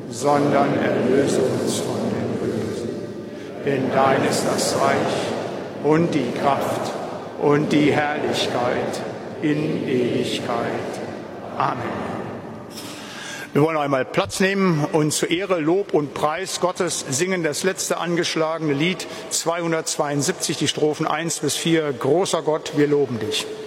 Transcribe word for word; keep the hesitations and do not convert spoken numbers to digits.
sondern erlöse uns von dem Bösen. Denn dein ist das Reich und die Kraft und die Herrlichkeit in Ewigkeit. Amen. Wir wollen einmal Platz nehmen und zur Ehre, Lob und Preis Gottes singen das letzte angeschlagene Lied zweihundertzweiundsiebzig, die Strophen eins bis vier. Großer Gott, wir loben dich.